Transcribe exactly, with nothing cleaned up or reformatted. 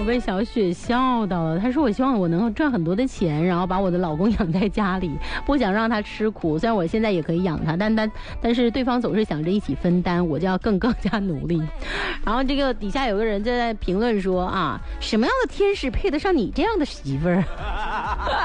我被小雪笑到了，她说我希望我能够赚很多的钱，然后把我的老公养在家里，不想让他吃苦。虽然我现在也可以养他，但但但是对方总是想着一起分担，我就要更更加努力。然后这个底下有个人就在评论说啊，什么样的天使配得上你这样的媳妇儿？